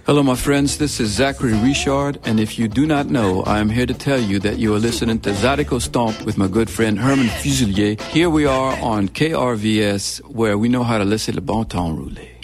Hello, my friends. This is Zachary Richard, and if you do not know, I am here to tell you that you are listening to Zydeco Stomp with my good friend Herman Fuselier. Here we are on KRVS, where we know how to listen to bon temps rouler.